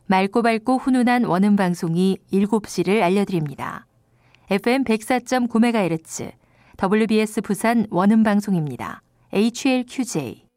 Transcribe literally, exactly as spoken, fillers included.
맑고 밝고 훈훈한 원음 방송이 일곱 시를 알려드립니다. 에프엠 백사 점 구 메가헤르츠 더블유비에스 부산 원음 방송입니다. 에이치엘큐제이